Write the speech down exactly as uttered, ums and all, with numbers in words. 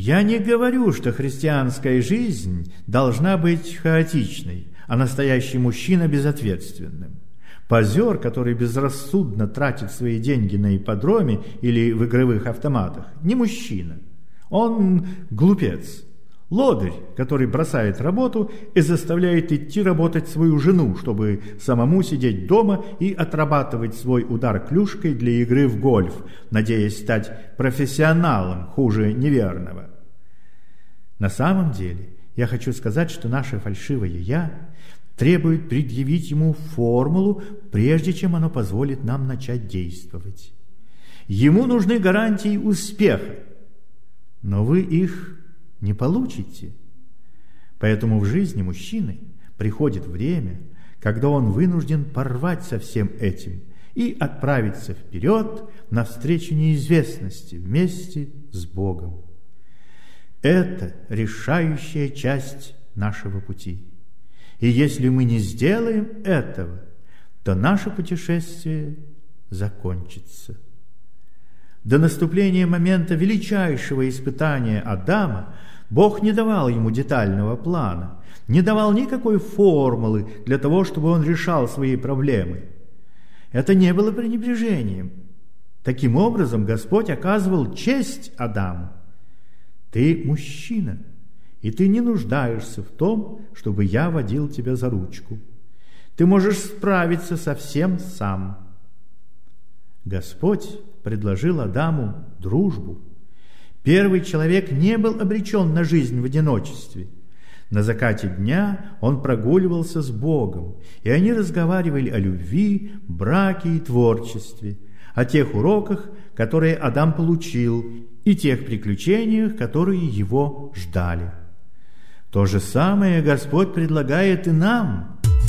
Я не говорю, что христианская жизнь должна быть хаотичной, а настоящий мужчина безответственным. Позер, который безрассудно тратит свои деньги на ипподроме или в игровых автоматах, не мужчина. Он глупец. Лодырь, который бросает работу и заставляет идти работать свою жену, чтобы самому сидеть дома и отрабатывать свой удар клюшкой для игры в гольф, надеясь стать профессионалом хуже неверного. На самом деле, я хочу сказать, что наше фальшивое «я» требует предъявить ему формулу, прежде чем оно позволит нам начать действовать. Ему нужны гарантии успеха, но вы их не получите. Поэтому в жизни мужчины приходит время, когда он вынужден порвать со всем этим и отправиться вперед навстречу неизвестности вместе с Богом. Это решающая часть нашего пути. И если мы не сделаем этого, то наше путешествие закончится. До наступления момента величайшего испытания Адама Бог не давал ему детального плана, не давал никакой формулы для того, чтобы он решал свои проблемы. Это не было пренебрежением. Таким образом, Господь оказывал честь Адаму. Ты мужчина, и ты не нуждаешься в том, чтобы я водил тебя за ручку. Ты можешь справиться со всем сам. Господь предложил Адаму дружбу. Первый человек не был обречен на жизнь в одиночестве. На закате дня он прогуливался с Богом, и они разговаривали о любви, браке и творчестве, о тех уроках, которые Адам получил, и тех приключениях, которые его ждали. То же самое Господь предлагает и нам